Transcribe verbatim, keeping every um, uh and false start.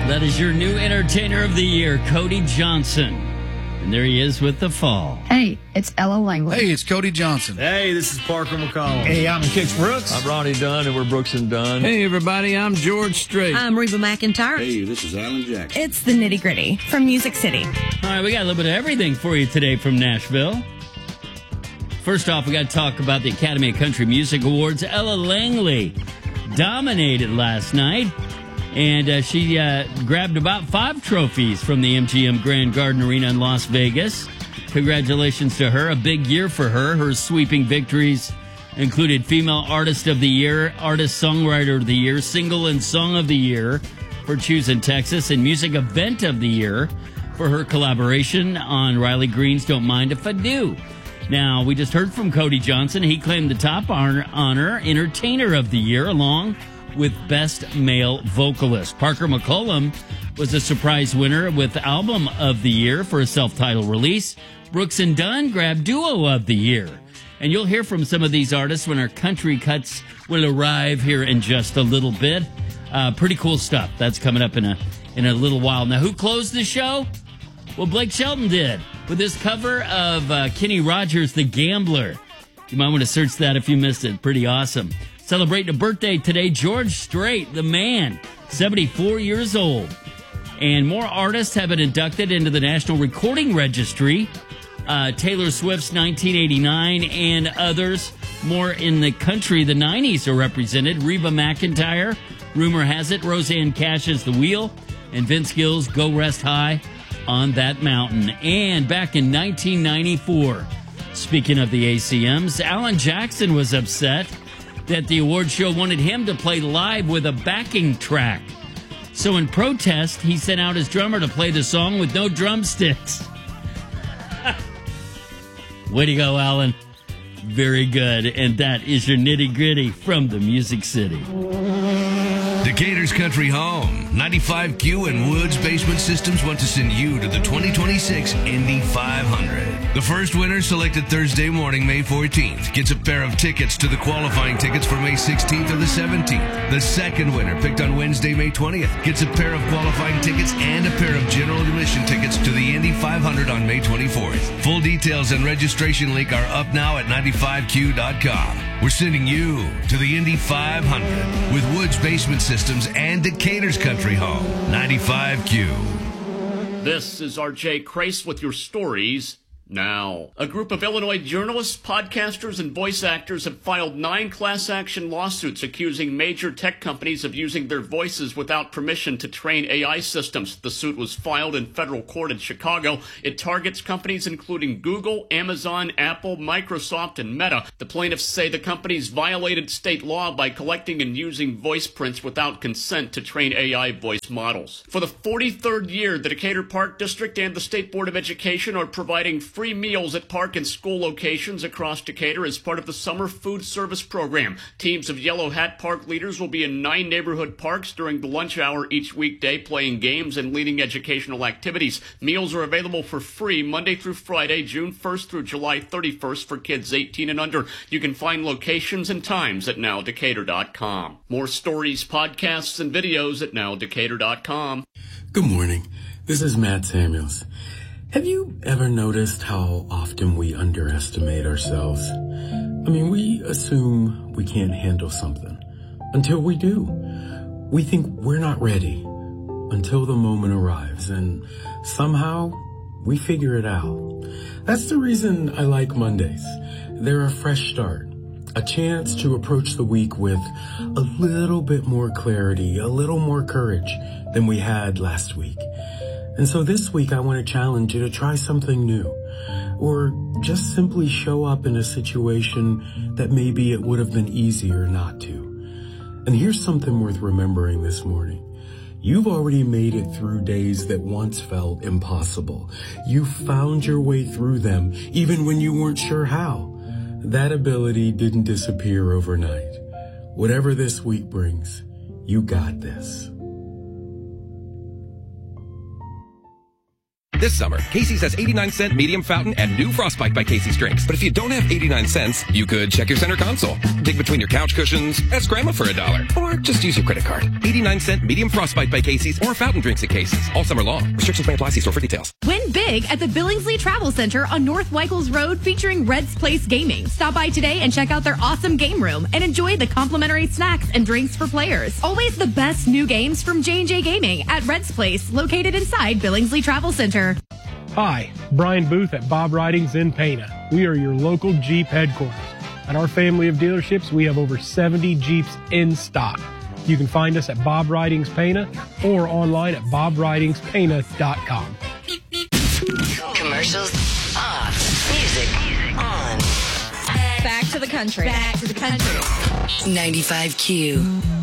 That is your new entertainer of the year, Cody Johnson. And there he is with The Fall. Hey, it's Ella Langley. Hey, it's Cody Johnson. Hey, this is Parker McCollum. Hey, I'm Kix Brooks. I'm Ronnie Dunn, and we're Brooks and Dunn. Hey, everybody, I'm George Strait. I'm Reba McEntire. Hey, this is Alan Jackson. It's the Nitty Gritty from Music City. All right, we got a little bit of everything for you today from Nashville. First off, we got to talk about the Academy of Country Music Awards. Ella Langley dominated last night, and uh, she uh, grabbed about five trophies from the M G M Grand Garden Arena in Las Vegas. Congratulations to her. A big year for her. Her sweeping victories included Female Artist of the Year, Artist Songwriter of the Year, Single and Song of the Year for Choosing Texas, and Music Event of the Year for her collaboration on Riley Green's Don't Mind If I Do. Now, we just heard from Cody Johnson. He claimed the top honor, honor Entertainer of the Year, along with Best Male Vocalist. Parker McCollum was a surprise winner with Album of the Year for a self-titled release. Brooks and Dunn grabbed Duo of the Year. And you'll hear from some of these artists when our Country Cuts will arrive here in just a little bit. Uh, pretty cool stuff. That's coming up in a in a little while. Now, who closed the show? Well, Blake Shelton did with his cover of uh, Kenny Rogers' The Gambler. You might want to search that if you missed it. Pretty awesome. Celebrating a birthday today, George Strait, the man, seventy-four years old. And more artists have been inducted into the National Recording Registry. Uh, Taylor Swift's nineteen eighty-nine and others. More in the country, the nineties are represented. Reba McEntire, rumor has it, Roseanne Cash's The Wheel, and Vince Gill's Go Rest High on That Mountain. And back in nineteen ninety-four, speaking of the A C Ms, Alan Jackson was upset that the award show wanted him to play live with a backing track. So in protest, he sent out his drummer to play the song with no drumsticks. Way to go, Alan. Very good. And that is your Nitty Gritty from the Music City. Decatur's Country Home. ninety-five Q and Woods Basement Systems want to send you to the twenty twenty-six Indy five hundred. The first winner, selected Thursday morning, May fourteenth, gets a pair of tickets to the qualifying tickets for May sixteenth or the seventeenth. The second winner, picked on Wednesday, May twentieth, gets a pair of qualifying tickets and a pair of general admission tickets to the Indy five hundred on May twenty-fourth. Full details and registration link are up now at ninety-five Q dot com. We're sending you to the Indy five hundred with Woods Basement Systems and Decatur's Country Home. ninety-five Q. This is R J Crace with your stories now. A group of Illinois journalists, podcasters, and voice actors have filed nine class action lawsuits accusing major tech companies of using their voices without permission to train A I systems. The suit was filed in federal court in Chicago. It targets companies including Google, Amazon, Apple, Microsoft, and Meta. The plaintiffs say the companies violated state law by collecting and using voice prints without consent to train A I voice models. For the forty-third year, the Decatur Park District and the State Board of Education are providing free Free meals at park and school locations across Decatur as part of the summer food service program. Teams of Yellow Hat Park leaders will be in nine neighborhood parks during the lunch hour each weekday, playing games and leading educational activities. Meals are available for free Monday through Friday, June first through July thirty-first for kids eighteen and under. You can find locations and times at now decatur dot com. More stories, podcasts, and videos at now decatur dot com. Good morning. This is Matt Samuels. Have you ever noticed how often we underestimate ourselves? I mean, we assume we can't handle something until we do. We think we're not ready until the moment arrives, and somehow we figure it out. That's the reason I like Mondays. They're a fresh start, a chance to approach the week with a little bit more clarity, a little more courage than we had last week. And so this week, I want to challenge you to try something new, or just simply show up in a situation that maybe it would have been easier not to. And here's something worth remembering this morning. You've already made it through days that once felt impossible. You found your way through them, even when you weren't sure how. That ability didn't disappear overnight. Whatever this week brings, you got this. This summer, Casey's has eighty-nine cent medium fountain and new Frostbite by Casey's drinks. But if you don't have eighty-nine cents, you could check your center console, dig between your couch cushions, ask grandma for a dollar, or just use your credit card. eighty-nine cent medium Frostbite by Casey's or fountain drinks at Casey's all summer long. Restrictions may apply. See store for details. Win big at the Billingsley Travel Center on North Weichels Road featuring Red's Place Gaming. Stop by today and check out their awesome game room and enjoy the complimentary snacks and drinks for players. Always the best new games from J and J Gaming at Red's Place, located inside Billingsley Travel Center. Hi, Brian Booth at Bob Ridings in Pana. We are your local Jeep headquarters. At our family of dealerships, we have over seventy Jeeps in stock. You can find us at Bob Ridings Pana or online at bob ridings pana dot com. Commercials off. Music on. Back to the country. Back to the country. ninety-five Q.